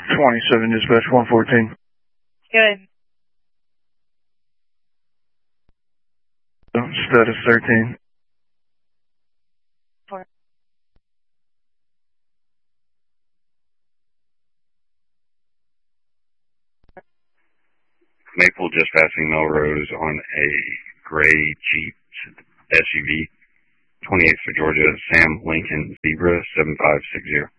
27, dispatch 114. Good. Status 13. Maple just passing Melrose on a gray Jeep SUV, 28th for Georgia, Sam Lincoln Zebra 7560.